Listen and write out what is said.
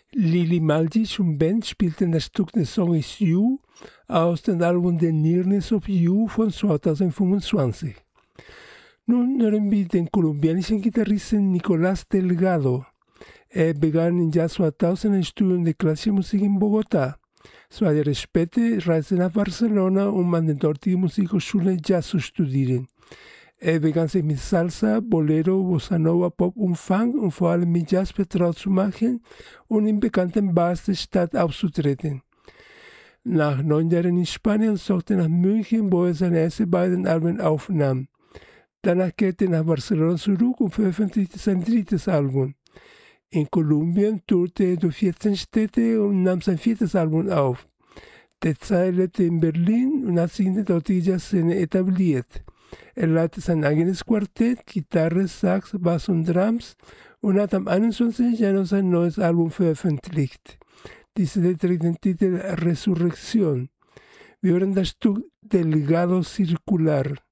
Lili Maljic und Band spielten das Stück The Song Is You aus dem Album The Nearness of You von 2025. Nun hören wir den kolumbianischen Gitarristen Nicolás Delgado. Er begann im Jahr 2000 ein Studium de klassischer Musik in Bogotá. 2 Jahre später reiste er nach Barcelona, um an der dortigen Musikhochschule Jazz zu studieren. Er begann sich mit Salsa, Bolero, Bossa Nova, Pop und Funk und vor allem mit Jazz vertraut zu machen und in bekannten Bars der Stadt aufzutreten. Nach 9 Jahren in Spanien zog er nach München, wo er seine ersten beiden Alben aufnahm. Danach kehrte er nach Barcelona zurück und veröffentlichte sein 3. Album. In Kolumbien tourte er durch 14 Städte und nahm sein 4. Album auf. Derzeit lebt er in Berlin und hat sich in der dortigen Jazzszene etabliert. Er leitet sein eigenes Quartett, Gitarre, Sax, Bass und Drums und hat am 21. Januar sein neues Album veröffentlicht. Diese trägt den Titel Resurrección. Wir hören das Stück Delgado Circular.